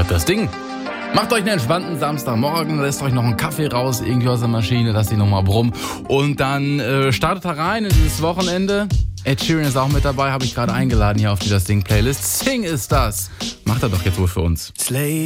hört das Ding. Macht euch einen entspannten Samstagmorgen, lässt euch noch einen Kaffee raus, irgendwie aus der Maschine, lasst ihn nochmal brummen. Und dann startet da rein in dieses Wochenende. Ed Sheeran ist auch mit dabei, habe ich gerade eingeladen hier auf die Das Ding Playlist. Sing ist das. Macht er doch jetzt wohl für uns.